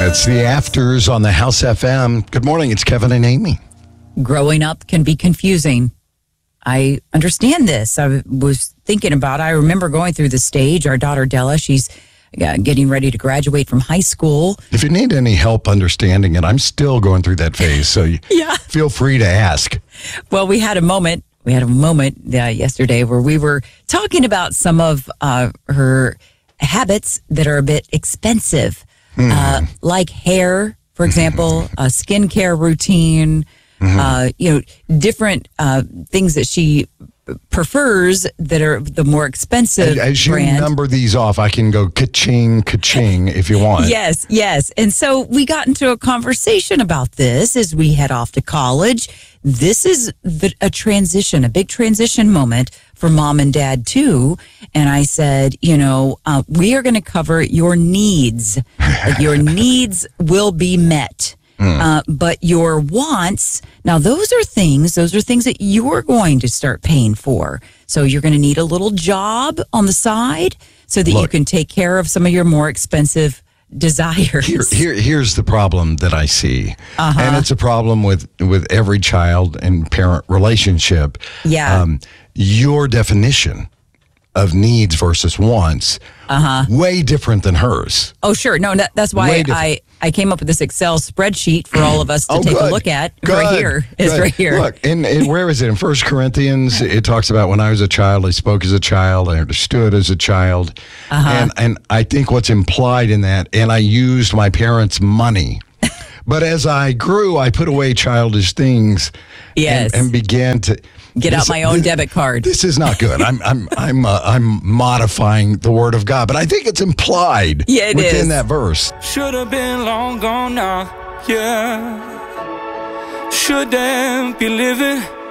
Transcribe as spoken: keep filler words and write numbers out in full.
It's the Afters on the House F M. Good morning. It's Kevin and Amy. Growing up can be confusing. I understand this. I was thinking about it. I remember going through the stage. Our daughter Della, she's uh, getting ready to graduate from high school. If you need any help understanding it, I'm still going through that phase, so you yeah. feel free to ask. Well, we had a moment. We had a moment uh, yesterday where we were talking about some of uh, her habits that are a bit expensive, mm. uh, like hair, for example, a skincare routine. Mm-hmm. Uh, you know, different uh, things that she prefers that are the more expensive As you brand. number these off, I can go ka-ching, ka-ching if you want. Yes, yes. And so we got into a conversation about this as we head off to college. This is the, a transition, a big transition moment for mom and dad, too. And I said, you know, uh, we are going to cover your needs. Like your needs will be met. Mm. Uh, but your wants, now those are things, those are things that you're going to start paying for. So you're going to need a little job on the side so that Look, you can take care of some of your more expensive desires. Here, here, here's the problem that I see. Uh-huh. And it's a problem with, with every child and parent relationship. Yeah. Um, your definition of needs versus wants, uh-huh. way different than hers. Oh, sure. No, no that's why I, I came up with this Excel spreadsheet for all of us to oh, take good. a look at. Good. Right here. It's good. right here. Look, and, and where is it? In First Corinthians, it talks about when I was a child, I spoke as a child, I understood as a child. Uh-huh. And, and I think what's implied in that, and I used my parents' money. But as I grew, I put away childish things yes. and, and began to... Get this, out my own this, debit card. This is not good. I'm I'm I'm uh, I'm modifying the word of God, but I think it's implied yeah, it within is. that verse. Should have been long gone now. Yeah. Shouldn't be living